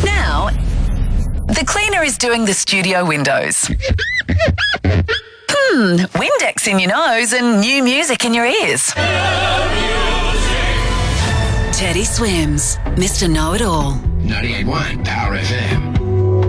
Now, the cleaner is doing the studio windows. Windex in your nose and new music in your ears. Teddy Swims, Mr. Know-It-All. 98.1 Power FM.